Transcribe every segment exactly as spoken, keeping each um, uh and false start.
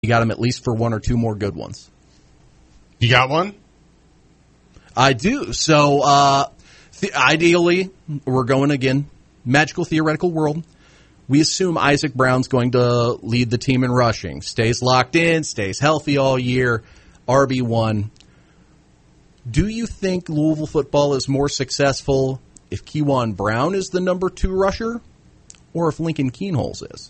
you got him at least for one or two more good ones. You got one? I do. So, uh, th- ideally, we're going again, magical theoretical world. We assume Isaac Brown's going to lead the team in rushing. Stays locked in, stays healthy all year, R B one. Do you think Louisville football is more successful if Kejuan Brown is the number two rusher or if Lincoln Kienholz is?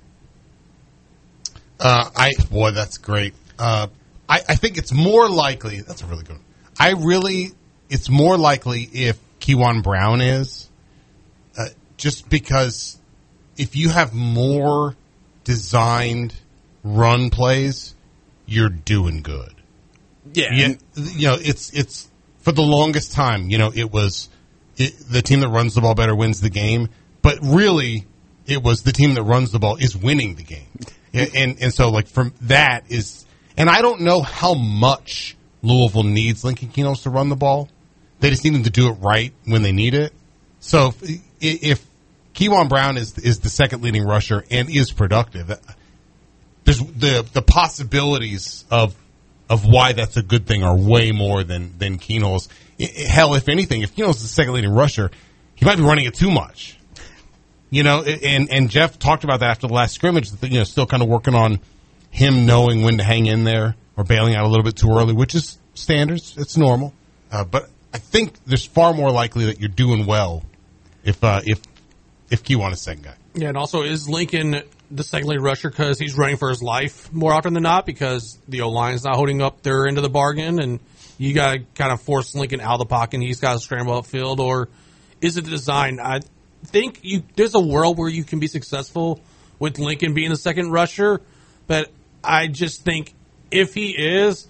Uh, I boy, that's great. Uh, I, I think it's more likely. That's a really good one. I really, it's more likely if Kejuan Brown is, uh, just because if you have more designed run plays, you're doing good. Yeah, you, you know, it's it's for the longest time. You know, it was it, the team that runs the ball better wins the game, but really, it was the team that runs the ball is winning the game. And, and and so like from that is, and I don't know how much Louisville needs Lincoln Kienholz to run the ball. They just need him to do it right when they need it. So if, if Kejuan Brown is is the second leading rusher and is productive, there's the the possibilities of of why that's a good thing are way more than than Kienholz. Hell, if anything, if Kienholz is the second leading rusher, he might be running it too much. You know, and, and Jeff talked about that after the last scrimmage, you know, still kind of working on him knowing when to hang in there or bailing out a little bit too early, which is standards. It's normal. Uh, but I think there's far more likely that you're doing well if uh, if if Kejuan is second guy. Yeah, and also is Lincoln the second lead rusher because he's running for his life more often than not because the O-line's not holding up their end of the bargain, and you got to kind of force Lincoln out of the pocket, and he's got to scramble upfield, or is it the design? I think you there's a world where you can be successful with Lincoln being the second rusher, but I just think if he is,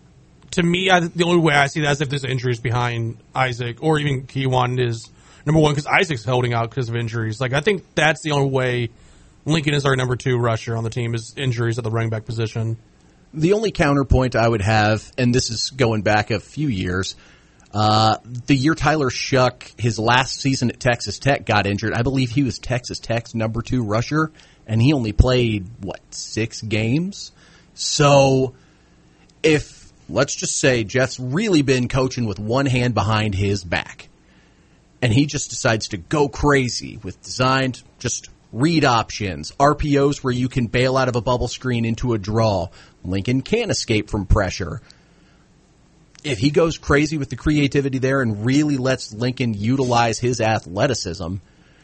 to me, I, the only way I see that is if there's injuries behind Isaac or even Kejuan is number one because Isaac's holding out because of injuries. Like I think that's the only way Lincoln is our number two rusher on the team is injuries at the running back position. The only counterpoint I would have, and this is going back a few years, uh, the year Tyler Shuck, his last season at Texas Tech, got injured. I believe he was Texas Tech's number two rusher, and he only played, what, six games? So if, let's just say, Jeff's really been coaching with one hand behind his back, and he just decides to go crazy with designed just read options, R P Os where you can bail out of a bubble screen into a draw. Lincoln can escape from pressure. If he goes crazy with the creativity there and really lets Lincoln utilize his athleticism,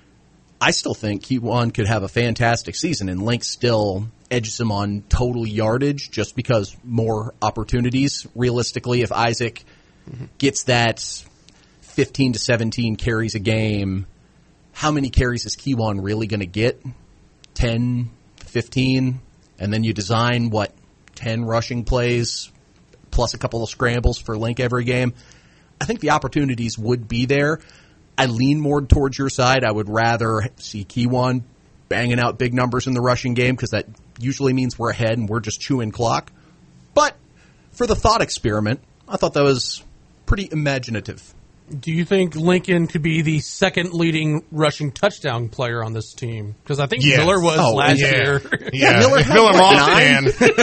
I still think Kejuan could have a fantastic season, and Link still edges him on total yardage just because more opportunities. Realistically, if Isaac mm-hmm. gets that fifteen to seventeen carries a game, how many carries is Kejuan really going to get? ten, fifteen? And then you design, what, ten rushing plays plus a couple of scrambles for Link every game? I think the opportunities would be there. I lean more towards your side. I would rather see Kejuan banging out big numbers in the rushing game because that usually means we're ahead and we're just chewing clock. But for the thought experiment, I thought that was pretty imaginative. Do you think Lincoln could be the second leading rushing touchdown player on this team? Because I think yes. Miller was oh, last yeah. year. Yeah, yeah. Miller, if Miller Moss can.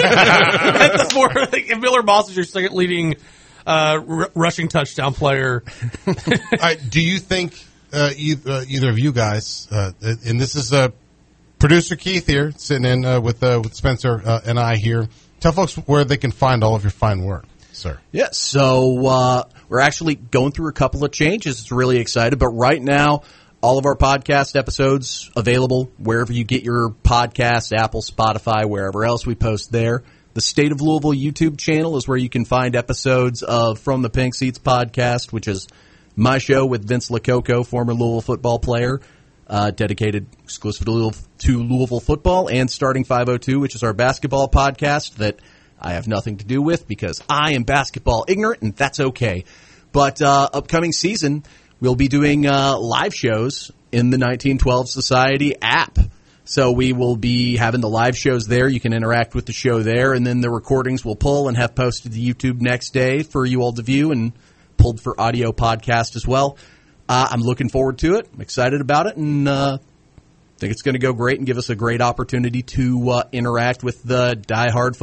That's more, like, if Miller Moss is your second leading uh, r- rushing touchdown player. uh, do you think uh, either, uh, either of you guys, uh, and this is uh, producer Keith here, sitting in uh, with uh, with Spencer uh, and I here, tell folks where they can find all of your fine work, sir. Yeah, so uh, we're actually going through a couple of changes. It's really excited, but right now, all of our podcast episodes available wherever you get your podcasts, Apple, Spotify, wherever else we post there. The State of Louisville YouTube channel is where you can find episodes of From the Pink Seats podcast, which is my show with Vince Lococo, former Louisville football player, uh, dedicated exclusively to Louisville, to Louisville football, and Starting five oh two, which is our basketball podcast that I have nothing to do with because I am basketball ignorant, and that's okay. But uh, upcoming season, we'll be doing uh, live shows in the nineteen twelve Society app. So we will be having the live shows there. You can interact with the show there, and then the recordings we'll pull and have posted to YouTube next day for you all to view and pulled for audio podcast as well. Uh, I'm looking forward to it. I'm excited about it, and uh, think it's going to go great and give us a great opportunity to uh, interact with the diehard